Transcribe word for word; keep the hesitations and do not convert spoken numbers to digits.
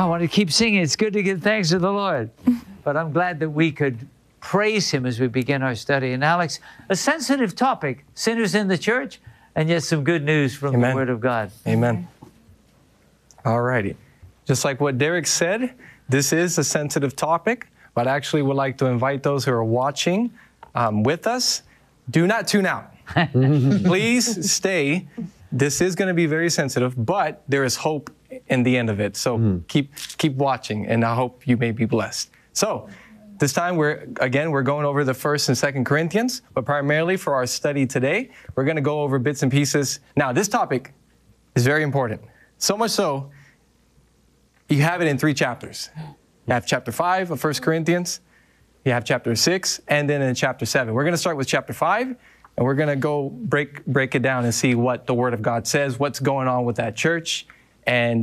I want to keep singing. It's good to give thanks to the Lord. But I'm glad that we could praise Him as we begin our study. And Alex, a sensitive topic, sinners in the church, and yet some good news from Amen. the Word of God. Amen. All righty. Just like what Derek said, this is a sensitive topic, but I actually would like to invite those who are watching um, with us, do not tune out. Please stay. This is going to be very sensitive, but there is hope in the end of it. So mm. keep keep watching, and I hope you may be blessed. So this time, we're again, we're going over the First and Second Corinthians, but primarily for our study today, we're going to go over bits and pieces. Now, this topic is very important. So much so, you have it in three chapters. You have chapter five of First Corinthians, you have chapter six, and then in chapter seven. We're going to start with chapter five, and we're going to go break break it down and see what the Word of God says, what's going on with that church, and